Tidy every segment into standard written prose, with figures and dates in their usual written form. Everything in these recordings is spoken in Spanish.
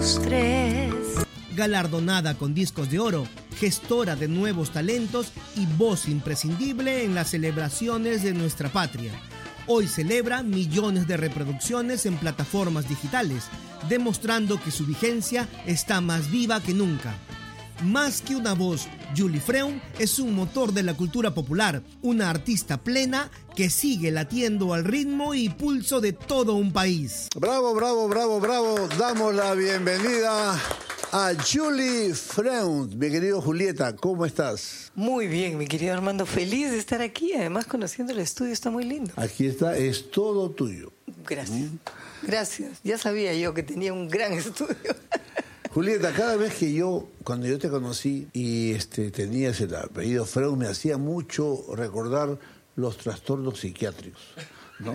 los tres. Galardonada con discos de oro, gestora de nuevos talentos y voz imprescindible en las celebraciones de nuestra patria. Hoy celebra millones de reproducciones en plataformas digitales, demostrando que su vigencia está más viva que nunca. Más que una voz, Julie Freund es un motor de la cultura popular, una artista plena que sigue latiendo al ritmo y pulso de todo un país. Bravo, bravo, bravo, bravo. Damos la bienvenida a Julie Freund. Mi querido Julieta, ¿cómo estás? Muy bien, mi querido Armando. Feliz de estar aquí. Además, conociendo el estudio, está muy lindo. Aquí está, es todo tuyo. Gracias. Gracias. Ya sabía yo que tenía un gran estudio. Julieta, cada vez que cuando yo te conocí y tenías el apellido Freud, me hacía mucho recordar los trastornos psiquiátricos, ¿no?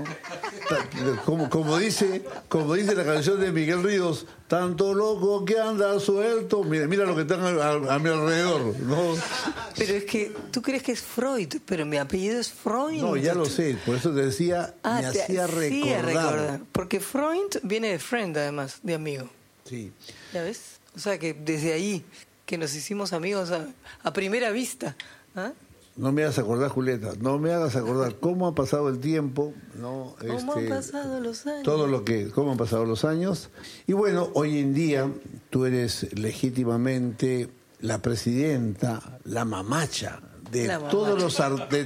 Como dice la canción de Miguel Ríos, tanto loco que anda suelto, mira lo que están a mi alrededor, ¿no? Pero es que tú crees que es Freud, pero mi apellido es Freud. No, ya lo sé, por eso te decía, me hacía recordar. Porque Freud viene de friend, además, de amigo. Sí. ¿Ya ves? O sea que desde ahí que nos hicimos amigos a primera vista. ¿Ah? No me hagas acordar, Julieta, no me hagas acordar cómo ha pasado el tiempo, ¿no? ¿Cómo han pasado los años? Cómo han pasado los años. Y bueno, hoy en día tú eres legítimamente la presidenta, la mamacha de todos los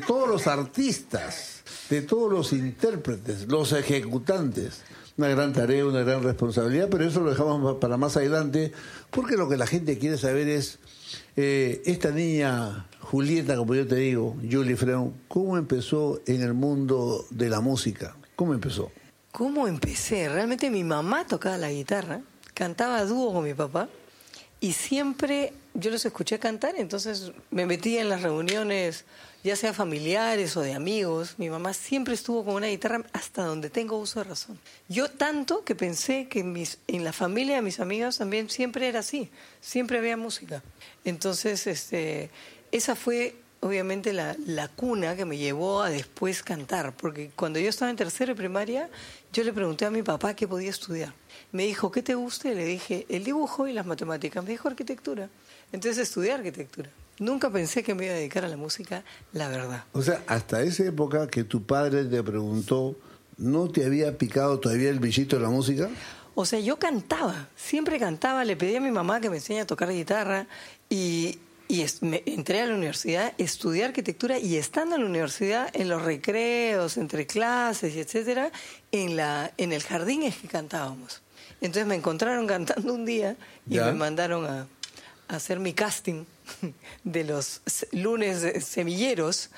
artistas, de todos los intérpretes, los ejecutantes. Una gran tarea, una gran responsabilidad, pero eso lo dejamos para más adelante, porque lo que la gente quiere saber es, esta niña Julieta, como yo te digo, Julie Freund, ¿cómo empezó en el mundo de la música? ¿Cómo empezó? ¿Cómo empecé? Realmente mi mamá tocaba la guitarra, cantaba a dúo con mi papá, y siempre yo los escuché cantar, entonces me metí en las reuniones, ya sea familiares o de amigos. Mi mamá siempre estuvo con una guitarra hasta donde tengo uso de razón. Yo tanto que pensé que en la familia de mis amigas también siempre era así, siempre había música. Entonces, esa fue obviamente la cuna que me llevó a después cantar, porque cuando yo estaba en tercero de primaria, yo le pregunté a mi papá qué podía estudiar. Me dijo, ¿qué te gusta? Y le dije, el dibujo y las matemáticas. Me dijo, arquitectura. Entonces estudié arquitectura. Nunca pensé que me iba a dedicar a la música, la verdad. O sea, hasta esa época que tu padre te preguntó, ¿no te había picado todavía el bichito de la música? O sea, yo cantaba, siempre cantaba, le pedí a mi mamá que me enseñe a tocar guitarra y me entré a la universidad, estudié arquitectura y estando en la universidad, en los recreos, entre clases y etcétera, en el jardín es que cantábamos. Entonces me encontraron cantando un día y me mandaron a hacer mi casting de los lunes semilleros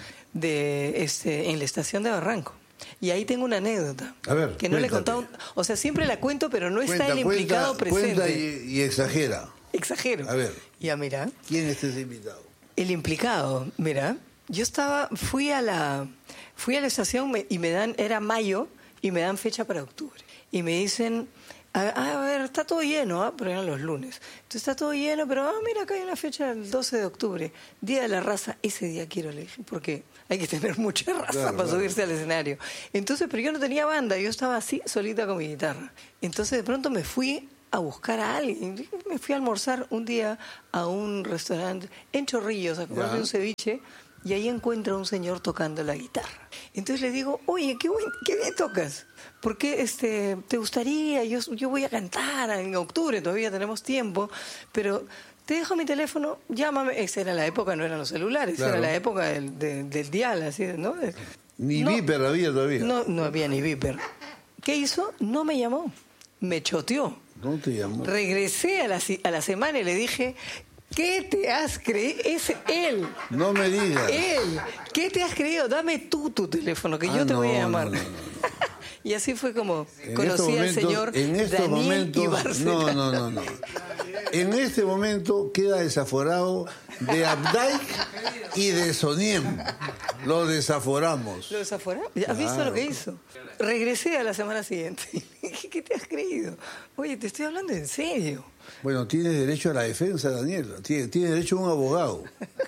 en la estación de Barranco. Y ahí tengo una anécdota. A ver, que no le he contado. O sea, siempre la cuento, pero no está el implicado presente. Cuenta y exagera. Exagero. A ver. Ya, mira. ¿Quién es ese invitado? El implicado, mira. Yo fui a la estación y era mayo y me dan fecha para octubre. Y me dicen, a ver, está todo lleno, pero eran los lunes. Entonces está todo lleno, pero mira, acá hay una fecha el 12 de octubre, Día de la Raza. Ese día quiero, le dije, porque hay que tener mucha raza para subirse al escenario. Entonces, pero yo no tenía banda, yo estaba así, solita con mi guitarra. Entonces de pronto me fui a buscar a alguien. Me fui a almorzar un día a un restaurante en Chorrillos a comerme un ceviche y ahí encuentro a un señor tocando la guitarra. Entonces le digo, oye, qué bien tocas. ¿Por qué te gustaría? Yo voy a cantar en octubre, todavía tenemos tiempo, pero te dejo mi teléfono, llámame. Esa era la época, no eran los celulares, era la época del dial, así, ¿no? Ni Viper había todavía. No había ni Viper. ¿Qué hizo? No me llamó, me choteó. ¿No te llamó? Regresé a la semana y le dije, ¿qué te has creído? Es él. No me digas. Él. ¿Qué te has creído? Dame tú tu teléfono, que yo te voy a llamar. No. Y así fue como conocí al señor Daniel Ibarceta. No. En este momento queda desaforado de Abdaik y de Soniem. Lo desaforamos. ¿Lo desaforamos? ¿Has visto lo que hizo? Regresé a la semana siguiente y le dije, ¿qué te has creído? Oye, te estoy hablando en serio. Bueno, tienes derecho a la defensa, Daniel. Tienes derecho a un abogado.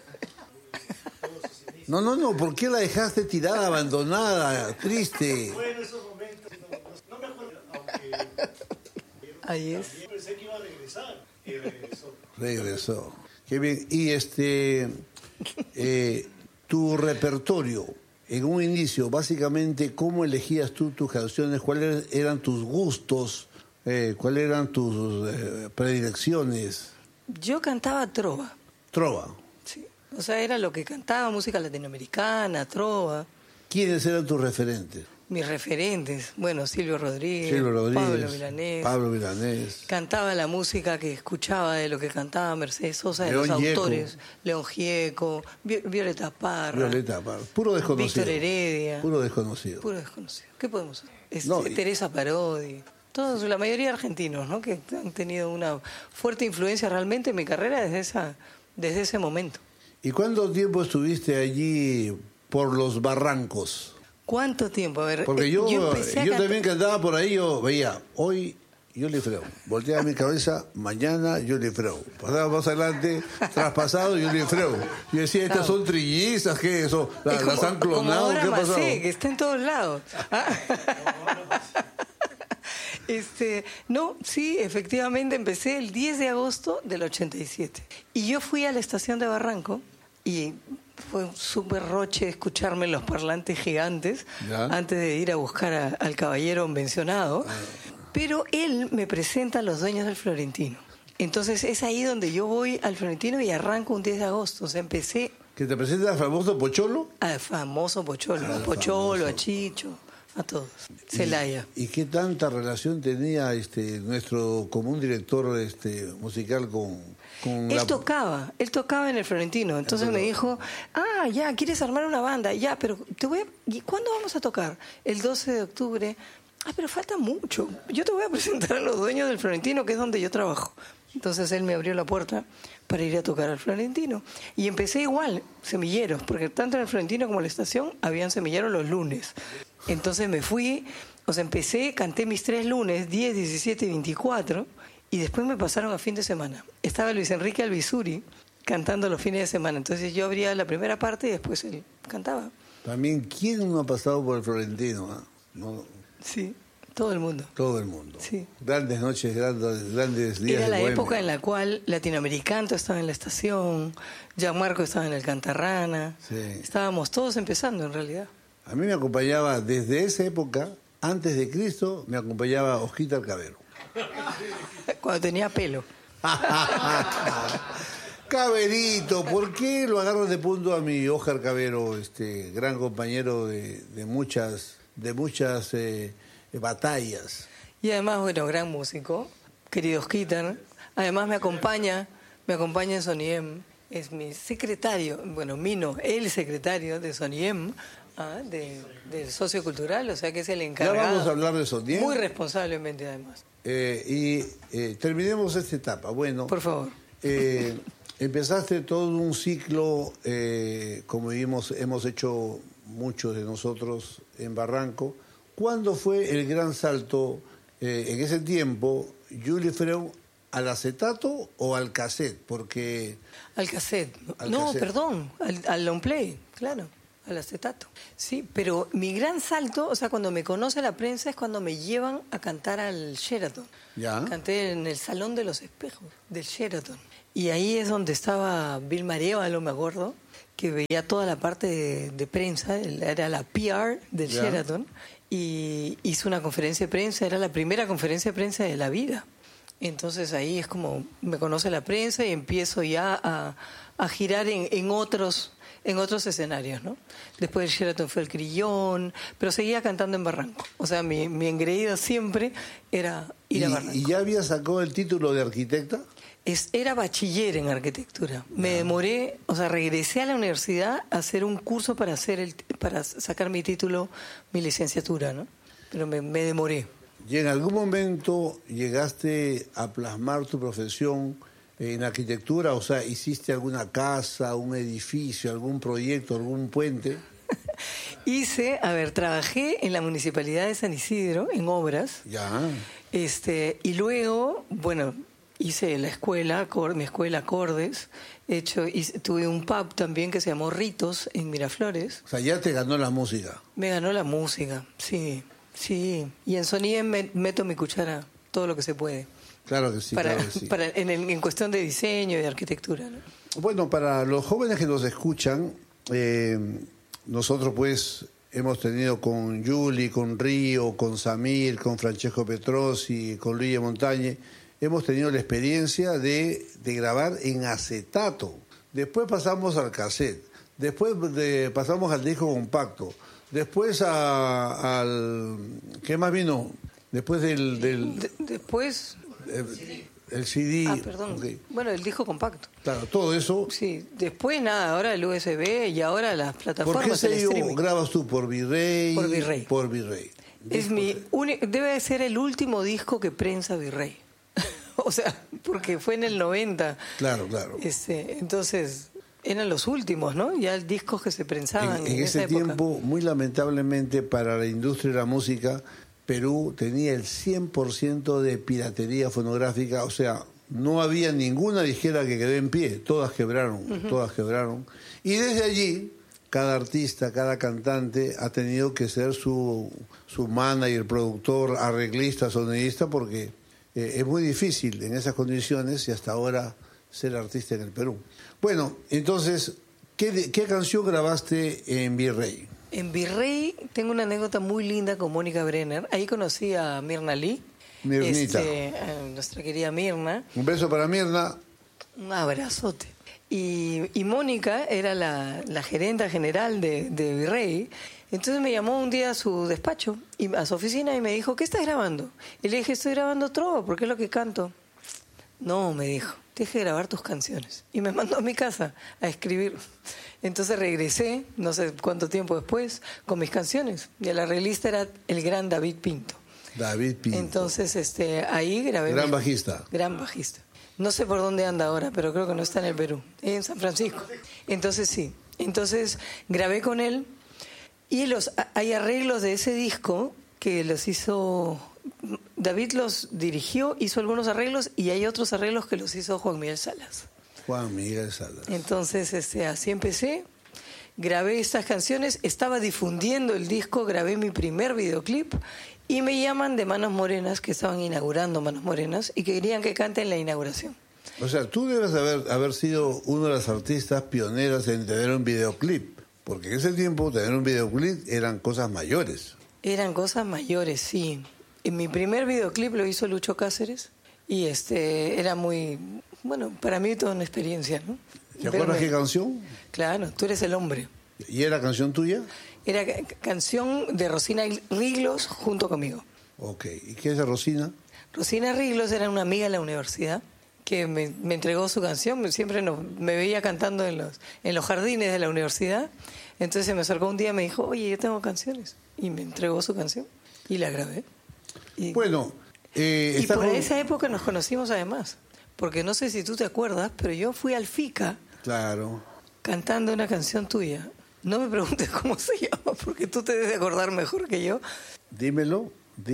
No, ¿por qué la dejaste tirada, abandonada, triste? Ahí es. pensé que iba a regresar. Y regresó. Regresó. Qué bien. Y tu repertorio, en un inicio, básicamente, ¿cómo elegías tú tus canciones? ¿Cuáles eran tus gustos? ¿Cuáles eran tus predilecciones? Yo cantaba trova. Trova. Sí. O sea, era lo que cantaba, música latinoamericana, trova. ¿Quiénes eran tus referentes? Mis referentes, bueno, Silvio Rodríguez, Pablo Milanés. Cantaba la música que escuchaba de lo que cantaba Mercedes Sosa, de los autores. León Gieco, Violeta Parra. Puro desconocido. Víctor Heredia. Puro desconocido. ¿Qué podemos hacer? Teresa Parodi. Todos, la mayoría argentinos, ¿no? Que han tenido una fuerte influencia realmente en mi carrera desde ese momento. ¿Y cuánto tiempo estuviste allí por los barrancos? ¿Cuánto tiempo? A ver, porque yo también cantaba por ahí, yo veía, hoy Juli Freud, volteaba mi cabeza, mañana Juli Freud, pasaba más adelante, traspasado Juli Freud. Yo decía, estas son trillizas, ¿qué eso? ¿Las han clonado? Como ¿Qué ha pasado? que está en todos lados. No, sí, efectivamente empecé el 10 de agosto del 87. Y yo fui a la estación de Barranco y fue un súper roche escucharme en los parlantes gigantes antes de ir a buscar al caballero mencionado. Pero él me presenta a los dueños del Florentino. Entonces es ahí donde yo voy al Florentino y arranco un 10 de agosto. O sea, empecé... ¿Que te presenta al famoso Pocholo? Al famoso Pocholo. A Pocholo, a Chicho, a todos. Celaya. ¿Y qué tanta relación tenía nuestro común director musical con él tocaba en el Florentino, entonces me dijo, ya, ¿quieres armar una banda? Ya, pero ¿y cuándo vamos a tocar? El 12 de octubre. Pero falta mucho. Yo te voy a presentar a los dueños del Florentino, que es donde yo trabajo. Entonces él me abrió la puerta para ir a tocar al Florentino. Y empecé igual, semilleros, porque tanto en el Florentino como en la estación habían semilleros los lunes. Entonces me fui, canté mis 3 lunes, 10, 17 y 24, y después me pasaron a fin de semana. Estaba Luis Enrique Albizuri cantando los fines de semana. Entonces yo abría la primera parte y después él cantaba. También, ¿quién no ha pasado por el Florentino? ¿No? Sí, todo el mundo. Todo el mundo. Sí. Grandes noches, grandes días. Era la de época en la cual Latinoamericano estaba en la estación, Gianmarco estaba en el Cantarrana. Sí. Estábamos todos empezando en realidad. A mí me acompañaba desde esa época, antes de Cristo, me acompañaba Osquita Cabero. Cuando tenía pelo. Caberito, ¿por qué lo agarras de punto a mi Óscar Cabero, gran compañero de muchas batallas? Y además, bueno, gran músico, querido Osquitar. Además me acompaña en Soniem, es mi secretario, bueno, Mino, el secretario de Soniem, del sociocultural, o sea que es el encargado. Ya vamos a hablar de Soniem. Muy responsablemente, además. Terminemos esta etapa. Bueno, por favor. Empezaste todo un ciclo, como hemos hecho muchos de nosotros en Barranco. ¿Cuándo fue el gran salto en ese tiempo, Juli Freud, al acetato o al cassette? Porque... Al cassette. Perdón, al long play, claro. Al acetato. Sí, pero mi gran salto, o sea, cuando me conoce la prensa es cuando me llevan a cantar al Sheraton. ¿Ya? Canté en el Salón de los Espejos del Sheraton. Y ahí es donde estaba Bill Marievalo, me acuerdo, que veía toda la parte de prensa, era la PR del Sheraton, y hizo una conferencia de prensa, era la primera conferencia de prensa de la vida. Entonces ahí es como me conoce la prensa y empiezo ya a girar en otros escenarios, ¿no? Después del Sheraton fue el Crillón, pero seguía cantando en Barranco. O sea, mi engreído siempre era ir a Barranco. ¿Y ya había sacado el título de arquitecta? Era bachiller en arquitectura. Me demoré, o sea, regresé a la universidad a hacer un curso para sacar mi título, mi licenciatura, ¿no? Pero me demoré. ¿Y en algún momento llegaste a plasmar tu profesión en arquitectura? O sea, ¿hiciste alguna casa, un edificio, algún proyecto, algún puente? Trabajé en la Municipalidad de San Isidro, en obras. Ya. Y luego, bueno, hice la escuela, mi escuela Acordes. Tuve un pub también que se llamó Ritos en Miraflores. O sea, ya te ganó la música. Me ganó la música, sí. Sí, y en Soniem meto mi cuchara todo lo que se puede. Claro que sí, claro que sí. En cuestión de diseño y de arquitectura, ¿no? Bueno, para los jóvenes que nos escuchan, nosotros pues hemos tenido con Juli, con Río, con Samir, con Francesco Petrosi, con Luigi Montañe, hemos tenido la experiencia de grabar en acetato. Después pasamos al cassette, después pasamos al disco compacto, después al... ¿Qué más vino? Después Después... El CD. Ah, perdón. Okay. Bueno, el disco compacto. Claro, todo eso. Sí, después nada, ahora el USB y ahora las plataformas. ¿Por qué sello grabas tú? ¿Por Virrey? Por Virrey. Por Virrey. Debe ser el último disco que prensa Virrey. O sea, porque fue en el 90. Claro, claro. Entonces, eran los últimos, ¿no? Ya discos que se prensaban en ese esa época. tiempo, muy lamentablemente para la industria de la música, Perú tenía el 100% de piratería fonográfica, o sea, no había ninguna disquera que quedó en pie, todas quebraron, todas quebraron. Y desde allí, cada artista, cada cantante ha tenido que ser su manager, productor, arreglista, sonidista, porque es muy difícil en esas condiciones y hasta ahora ser artista en el Perú. Bueno, entonces, ¿qué canción grabaste en Virrey? En Virrey tengo una anécdota muy linda con Mónica Brenner. Ahí conocí a Mirna Lee. Mirnita. A nuestra querida Mirna. Un beso para Mirna. Un abrazote. Y Mónica era la gerenta general de Virrey. Entonces me llamó un día a su despacho, a su oficina, y me dijo, ¿qué estás grabando? Y le dije, estoy grabando trova, porque es lo que canto. No, me dijo, tienes que grabar tus canciones. Y me mandó a mi casa a escribir. Entonces regresé, no sé cuánto tiempo después, con mis canciones. Y el arreglista era el gran David Pinto. David Pinto. Entonces ahí grabé. Gran bajista. Gran bajista. No sé por dónde anda ahora, pero creo que no está en el Perú. En San Francisco. Entonces sí. Entonces grabé con él. Y hay arreglos de ese disco que los hizo... David los dirigió, hizo algunos arreglos, y hay otros arreglos que los hizo Juan Miguel Salas. Juan Miguel Salas. Entonces, así empecé, grabé estas canciones, estaba difundiendo el disco, grabé mi primer videoclip, y me llaman de Manos Morenas, que estaban inaugurando Manos Morenas, y que querían que cante en la inauguración. O sea, tú debes haber sido una de las artistas pioneras en tener un videoclip, porque en ese tiempo tener un videoclip eran cosas mayores. Eran cosas mayores, sí. En mi primer videoclip lo hizo Lucho Cáceres, y era muy... Bueno, para mí toda una experiencia, ¿no? ¿Te acuerdas qué canción? Claro, Tú eres el hombre. ¿Y era canción tuya? Era canción de Rosina Riglos junto conmigo. Ok. ¿Y qué es de Rosina? Rosina Riglos era una amiga de la universidad que me entregó su canción. Siempre me veía cantando en los jardines de la universidad. Entonces se me acercó un día y me dijo, oye, yo tengo canciones. Y me entregó su canción y la grabé. Bueno. Y por esa época nos conocimos además. Porque no sé si tú te acuerdas, pero yo fui al FICA. Claro. Cantando una canción tuya. No me preguntes cómo se llama, porque tú te debes de acordar mejor que yo. Dímelo.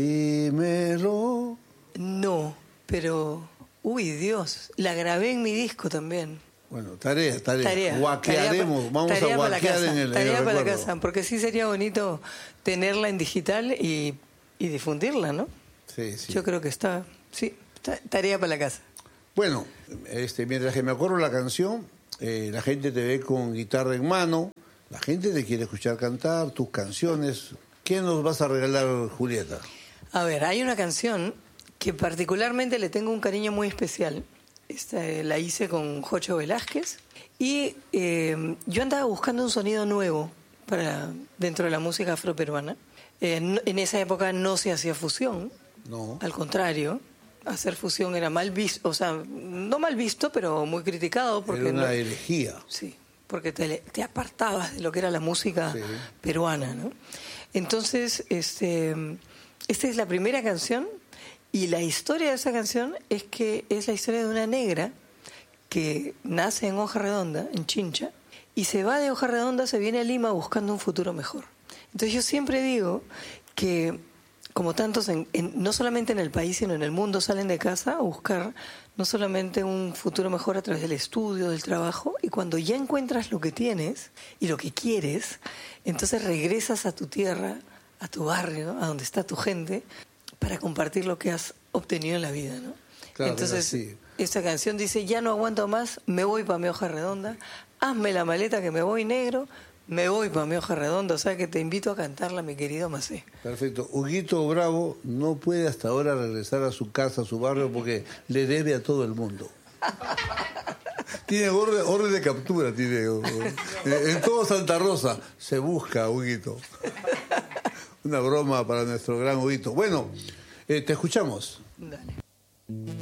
No, pero... Uy, Dios. La grabé en mi disco también. Bueno, tarea. Guaquearemos. Vamos a guaquear en el Tarea para la recuerdo. casa, porque sí sería bonito tenerla en digital y difundirla, ¿no? Sí. Yo creo que está... Sí, tarea para la casa. Bueno, mientras que me acuerdo la canción, la gente te ve con guitarra en mano, la gente te quiere escuchar cantar, tus canciones. ¿Qué nos vas a regalar, Julieta? A ver, hay una canción que particularmente le tengo un cariño muy especial. La hice con Jocho Velázquez y yo andaba buscando un sonido nuevo dentro de la música afroperuana. En esa época no se hacía fusión, No. Al contrario. Hacer fusión era mal visto, o sea, no mal visto, pero muy criticado. Porque era una herejía. Sí, porque te apartabas de lo que era la música peruana, ¿no? Entonces, esta es la primera canción, y la historia de esa canción es que es la historia de una negra que nace en Hoja Redonda, en Chincha, y se va de Hoja Redonda, se viene a Lima buscando un futuro mejor. Entonces yo siempre digo que como tantos, no solamente en el país, sino en el mundo, salen de casa a buscar no solamente un futuro mejor a través del estudio, del trabajo, y cuando ya encuentras lo que tienes y lo que quieres, entonces regresas a tu tierra, a tu barrio, a donde está tu gente, para compartir lo que has obtenido en la vida, ¿no? Claro, entonces, sí. esta canción dice, ya no aguanto más, me voy para mi hoja redonda, hazme la maleta que me voy negro, me voy para mi hoja redonda. O sea que te invito a cantarla, mi querido Macé. Perfecto. Huguito Bravo no puede hasta ahora regresar a su casa, a su barrio, porque le debe a todo el mundo. Tiene orden de captura, tiene. En todo Santa Rosa se busca, Huguito. Una broma para nuestro gran Huguito. Bueno, te escuchamos. Dale.